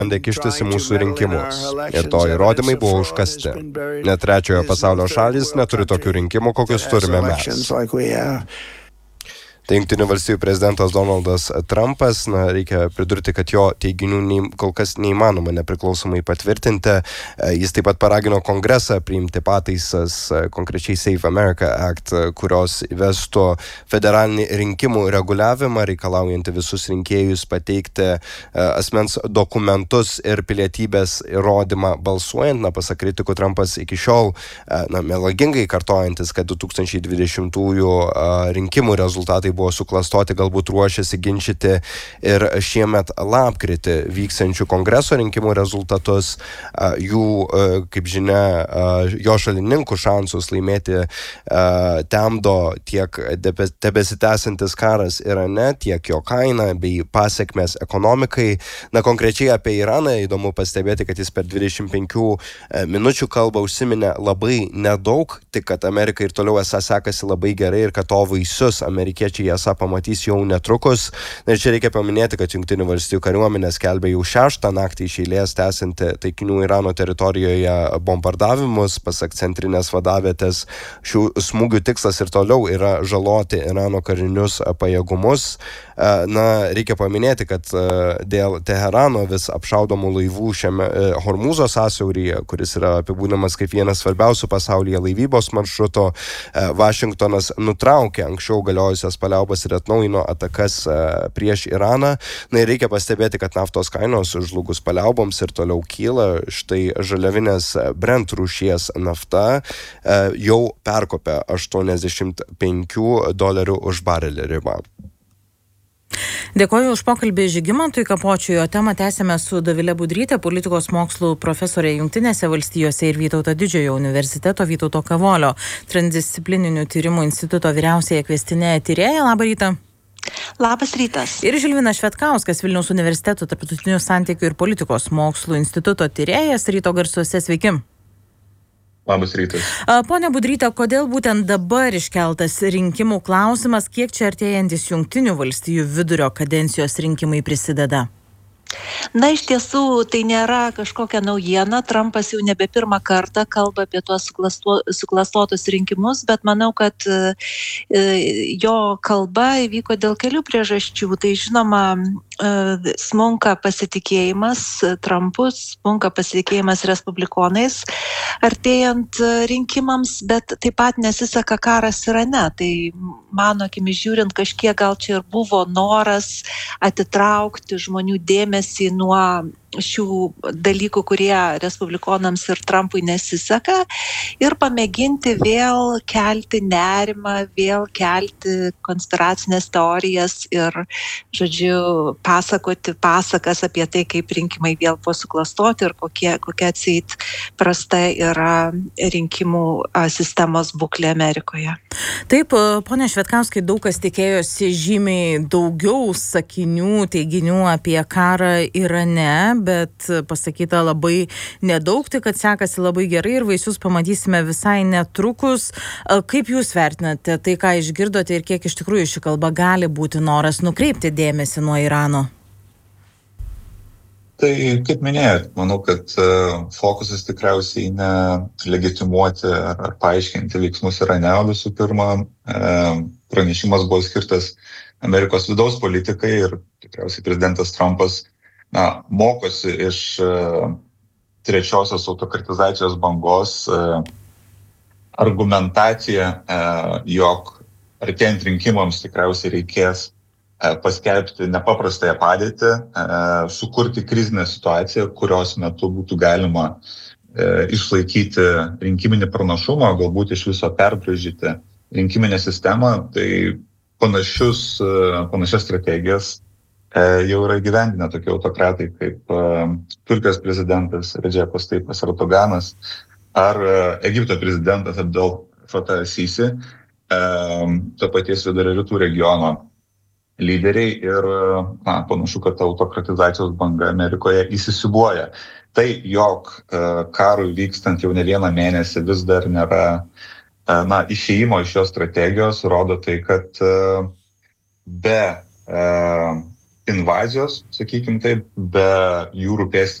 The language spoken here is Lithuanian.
bandė kištis į mūsų rinkimus. Ir to įrodymai buvo užkasti. Net trečiojo pasaulio šalys neturi tokių rinkimų, kokius turime mes. Tai Jungtinių valstijų prezidentas Donaldas Trumpas, reikia pridurti, kad jo teiginių kol kas neįmanoma nepriklausomai patvirtinti. Jis taip pat paragino Kongresą priimti pataisas, konkrečiai Save America Act, kurios įvestų federalinį rinkimų reguliavimą, reikalaujantį visus rinkėjus pateikti asmens dokumentus ir pilietybės įrodymą balsuojant. Pasak kritikų, Trumpas iki šiol melagingai kartojantis, kad 2020 rinkimų rezultatai buvo suklastoti, galbūt ruošiasi ginčyti ir šiemet lapkritį vyksiančių kongreso rinkimų rezultatus. Jų, kaip žinia, jo šalininkų šansus laimėti temdo tiek tebesitęsiantis karas Irane, tiek jo kaina bei pasiekmes ekonomikai. Konkrečiai apie Iraną įdomu pastebėti, kad jis per 25 minučių kalbą užsiminė labai nedaug, tik kad Amerikai ir toliau esą sekasi labai gerai ir kad to vaisius amerikiečiai esą pamatys jau netrukus. Ir čia reikia paminėti, kad Jungtinių valstijų kariuomenė skelbia jau 6 naktį iš eilės tęsianti taikinių Irano teritorijoje bombardavimus. Pasak centrinės vadavietės, šių smūgių tikslas ir toliau yra žaloti Irano karinius pajėgumus. Reikia paminėti, kad dėl Teherano vis apšaudomų laivų šiame Hormūzo sąsiauryje, kuris yra apibūdinamas kaip vienas svarbiausių pasaulyje laivybos maršruto, Vašingtonas nutraukė anksčiau galiojusias paliaubas ir atnaujino atakas prieš Iraną. Ir reikia pastebėti, kad naftos kainos žlugus paliauboms ir toliau kyla. Štai žaliavinės Brent rūšies nafta jau perkopė $85 už barelį ribą. Dėkoju už pokalbį Žygimantui Kapočiui, o temą tęsėme su Dovile Budryte, politikos mokslų profesorė Jungtinėse valstijose ir Vytauto Didžiojo universiteto Vytauto Kavolio transdisciplininių tyrimų instituto vyriausiąja kviestinė tyrėja. Labą rytą. Labas rytas. Ir Žilvinas Švetkauskas, Vilniaus universiteto tarptautinių santykių ir politikos mokslų instituto tyrėjas, ryto garsuose. Sveiki. Labas rytas. Pone Budryte, kodėl būtent dabar iškeltas rinkimų klausimas, kiek čia artėjantis Jungtinių valstijų vidurio kadencijos rinkimai prisideda? Iš tiesų, tai nėra kažkokia naujiena. Trumpas jau nebe pirmą kartą kalba apie tuos suklastotus rinkimus, bet manau, kad jo kalba įvyko dėl kelių priežasčių. Tai žinoma, smunka pasitikėjimas Trumpu, smunka pasitikėjimas respublikonais artėjant rinkimams, bet taip pat nesiseka karas Irane. Tai mano akimis žiūrint, kažkiek gal čia ir buvo noras atitraukti žmonių dėmesį nuo šių dalykų, kurie respublikonams ir Trumpui nesiseka, ir pamėginti vėl kelti nerimą, vėl kelti konspiracinės teorijas ir, pasakoti pasakas apie tai, kaip rinkimai vėl buvo suklastoti ir kokia atseit prasta yra rinkimų sistemos būklė Amerikoje. Taip, ponia Švetkauskai, daug kas tikėjosi žymiai daugiau sakinių, teiginių apie karą Irane, bet pasakyta labai nedaug, tai kad sekasi labai gerai ir vaisius pamatysime visai netrukus. Kaip jūs vertinate tai, ką išgirdote ir kiek iš tikrųjų ši kalba gali būti noras nukreipti dėmesį nuo Irano? Tai, kaip minėjot, manau, kad fokusas tikriausiai ne legitimuoti ar paaiškinti veiksmus Irane, o visų pirma, pranešimas buvo skirtas Amerikos vidaus politikai ir tikriausiai prezidentas Trumpas mokosi iš trečiosios autokratizacijos bangos argumentaciją, jog artėjant rinkimams tikriausiai reikės paskelbti nepaprastąją padėtį, sukurti krizinę situaciją, kurios metu būtų galima išlaikyti rinkiminį pranašumą, galbūt iš viso perbraižyti rinkiminę sistemą. Tai panašias strategijas jau yra įgyvendinę tokie autokratai kaip Turkijos prezidentas Redžepas Tayyipas Erdoganas ar Egipto prezidentas Abdel Fattah Sisi, to paties Vidurio rytų regiono lyderiai, ir panašu, kad autokratizacijos banga Amerikoje įsisiūbuoja. Tai, jog karui vykstant jau ne vieną mėnesį vis dar nėra išėjimo iš šios strategijos, rodo tai, kad be invazijos, sakykim taip, be jų rūpės